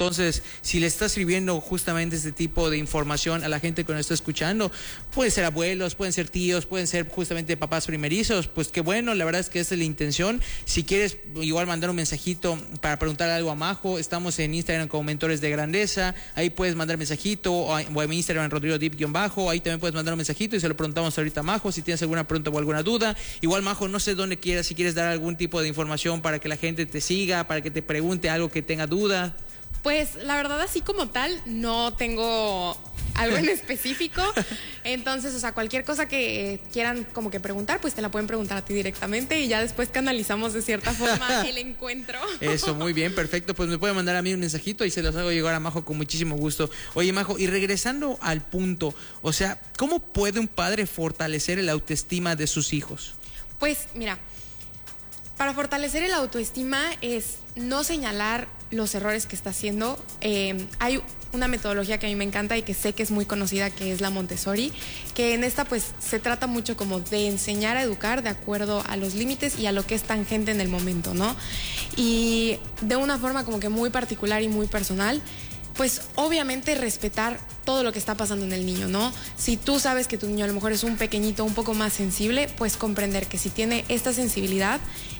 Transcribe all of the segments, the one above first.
Entonces, si le está sirviendo justamente este tipo de información a la gente que nos está escuchando, pueden ser abuelos, pueden ser tíos, pueden ser justamente papás primerizos, pues qué bueno, la verdad es que esa es la intención. Si quieres igual mandar un mensajito para preguntar algo a Majo, estamos en Instagram como Mentores de Grandeza, ahí puedes mandar mensajito, o en mi Instagram RodrigoDip_, ahí también puedes mandar un mensajito y se lo preguntamos ahorita a Majo, si tienes alguna pregunta o alguna duda. Igual Majo, no sé dónde quieras, si quieres dar algún tipo de información para que la gente te siga, para que te pregunte algo que tenga duda. Pues la verdad, así como tal, no tengo algo en específico. Entonces, o sea, cualquier cosa que quieran como que preguntar, pues te la pueden preguntar a ti directamente y ya después canalizamos de cierta forma el encuentro. Eso, muy bien, perfecto. Pues me puede mandar a mí un mensajito y se los hago llegar a Majo con muchísimo gusto. Oye, Majo, y regresando al punto, o sea, ¿cómo puede un padre fortalecer el autoestima de sus hijos? Pues mira, para fortalecer el autoestima es no señalar los errores que está haciendo. Hay una metodología que a mí me encanta y que sé que es muy conocida, que es la Montessori, que en esta pues se trata mucho como de enseñar a educar de acuerdo a los límites y a lo que es tangente en el momento, ¿no? Y de una forma como que muy particular y muy personal, pues obviamente respetar todo lo que está pasando en el niño, ¿no? Si tú sabes que tu niño a lo mejor es un pequeñito un poco más sensible, pues comprender que si tiene esta sensibilidad,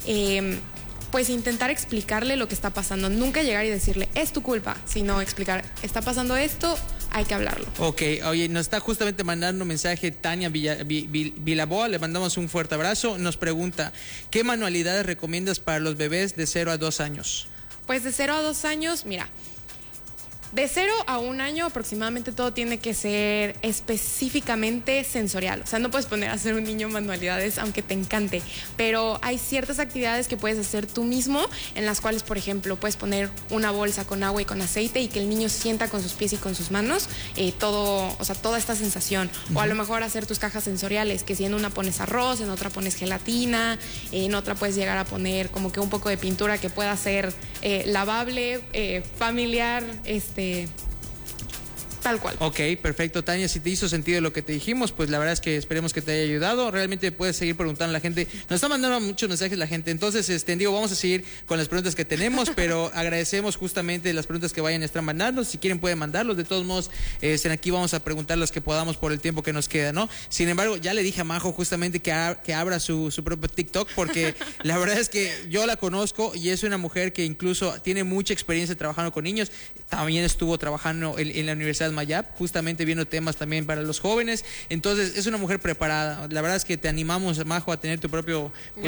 pues intentar explicarle lo que está pasando. Nunca llegar y decirle, es tu culpa, sino explicar, está pasando esto, hay que hablarlo. Ok, oye, nos está justamente mandando un mensaje Tania Vilaboa, le mandamos un fuerte abrazo. Nos pregunta, ¿qué manualidades recomiendas para los bebés de 0 a 2 años? Pues de 0 a 2 años, mira, de 0 a 1 año aproximadamente todo tiene que ser específicamente sensorial. O sea, no puedes poner a hacer un niño manualidades aunque te encante, pero hay ciertas actividades que puedes hacer tú mismo, en las cuales, por ejemplo, puedes poner una bolsa con agua y con aceite y que el niño sienta con sus pies y con sus manos todo, o sea, toda esta sensación. O a lo mejor hacer tus cajas sensoriales, que si en una pones arroz, en otra pones gelatina, en otra puedes llegar a poner como que un poco de pintura que pueda ser lavable, familiar, tal cual. Ok, perfecto, Tania, si te hizo sentido lo que te dijimos, pues la verdad es que esperemos que te haya ayudado. Realmente puedes seguir preguntando a la gente, nos está mandando muchos mensajes la gente, entonces vamos a seguir con las preguntas que tenemos, pero agradecemos justamente las preguntas que vayan a estar mandando. Si quieren pueden mandarlos, de todos modos aquí vamos a preguntar los que podamos por el tiempo que nos queda, ¿no? Sin embargo, ya le dije a Majo justamente que abra su propio TikTok, porque la verdad es que yo la conozco y es una mujer que incluso tiene mucha experiencia trabajando con niños. También estuvo trabajando en la Universidad Mayap, justamente viendo temas también para los jóvenes. Entonces es una mujer preparada. La verdad es que te animamos, Majo, a tener tu propio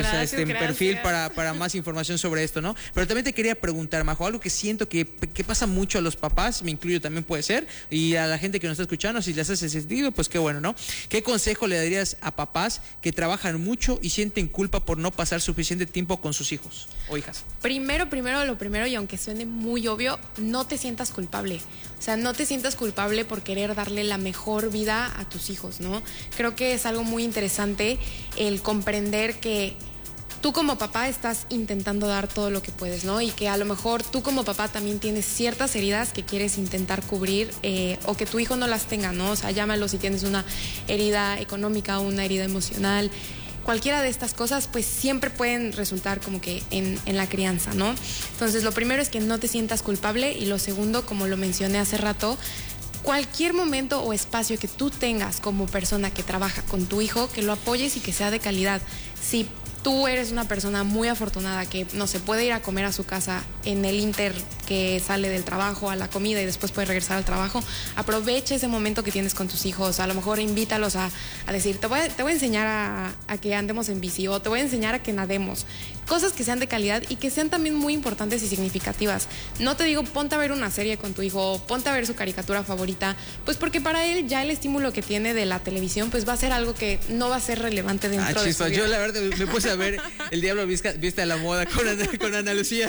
perfil para más información sobre esto, ¿no? Pero también te quería preguntar, Majo, algo que siento que pasa mucho a los papás, me incluyo también puede ser, y a la gente que nos está escuchando, si les hace sentido, pues qué bueno, ¿no? ¿Qué consejo le darías a papás que trabajan mucho y sienten culpa por no pasar suficiente tiempo con sus hijos o hijas? Primero, lo primero, y aunque suene muy obvio, no te sientas culpable. O sea, no te sientas culpable por querer darle la mejor vida a tus hijos, ¿no? Creo que es algo muy interesante el comprender que tú como papá estás intentando dar todo lo que puedes, ¿no? Y que a lo mejor tú como papá también tienes ciertas heridas que quieres intentar cubrir o que tu hijo no las tenga, ¿no? O sea, llámalo si tienes una herida económica o una herida emocional. Cualquiera de estas cosas pues siempre pueden resultar como que en la crianza, ¿no? Entonces lo primero es que no te sientas culpable y lo segundo, como lo mencioné hace rato, cualquier momento o espacio que tú tengas como persona que trabaja con tu hijo, que lo apoyes y que sea de calidad. Si tú eres una persona muy afortunada que no se puede ir a comer a su casa en el inter que sale del trabajo a la comida y después puede regresar al trabajo, aprovecha ese momento que tienes con tus hijos. A lo mejor invítalos a decir, te voy a enseñar a que andemos en bici o te voy a enseñar a que nademos. Cosas que sean de calidad y que sean también muy importantes y significativas. No te digo ponte a ver una serie con tu hijo, ponte a ver su caricatura favorita, pues porque para él ya el estímulo que tiene de la televisión pues va a ser algo que no va a ser relevante dentro de su vida. Yo la verdad me puse a ver El Diablo Viste a la Moda con Ana Lucía.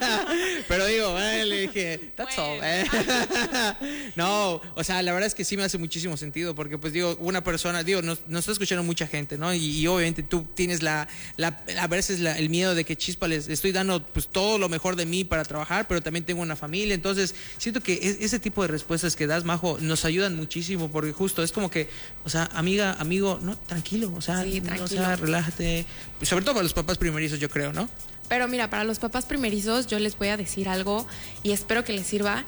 Pero digo, le dije, that's all. No, o sea, la verdad es que sí me hace muchísimo sentido, porque pues digo, una persona, nos está escuchando mucha gente, ¿no? Y obviamente tú tienes a veces el miedo de que chispa, les estoy dando pues todo lo mejor de mí para trabajar, pero también tengo una familia. Entonces siento que ese tipo de respuestas que das, Majo, nos ayudan muchísimo, porque justo es como que, o sea, amiga, amigo, no, tranquilo, o sea, sí, tranquilo. O sea, relájate, sobre todo para los papás primerizos, yo creo, ¿no? Pero mira, para los papás primerizos yo les voy a decir algo y espero que les sirva.